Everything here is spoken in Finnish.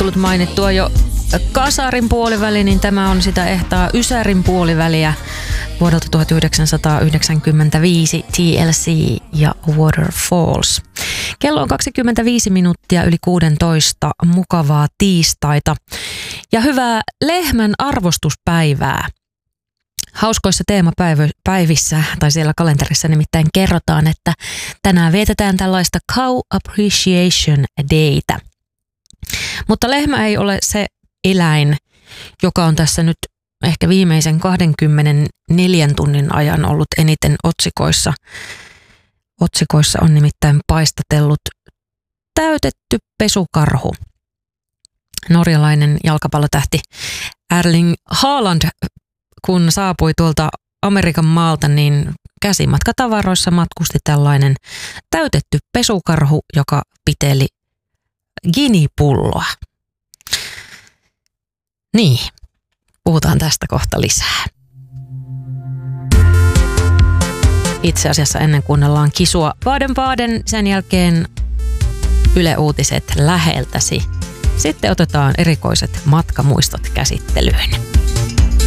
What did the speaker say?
tullut mainittua jo kasarin puoliväli, niin tämä on sitä ehtaa ysärin puoliväliä vuodelta 1995 TLC ja Waterfalls. Kello on 25 minuuttia yli 16, mukavaa tiistaita ja hyvää lehmän arvostuspäivää. Hauskoissa teemapäivissä tai siellä kalenterissa nimittäin kerrotaan, että tänään vietetään tällaista Cow Appreciation Daytä. Mutta lehmä ei ole se eläin, joka on tässä nyt ehkä viimeisen 24 tunnin ajan ollut eniten otsikoissa. Otsikoissa on nimittäin paistatellut täytetty pesukarhu. Norjalainen jalkapallotähti Erling Haaland, kun saapui tuolta Amerikan maalta, niin käsimatkatavaroissa matkusti tällainen täytetty pesukarhu, joka piteli ginipulloa. Niin, puhutaan tästä kohta lisää. Itse asiassa ennen kuunnellaan Kisua Baden-Baden, sen jälkeen Yle Uutiset läheltäsi. Sitten otetaan erikoiset matkamuistot käsittelyyn.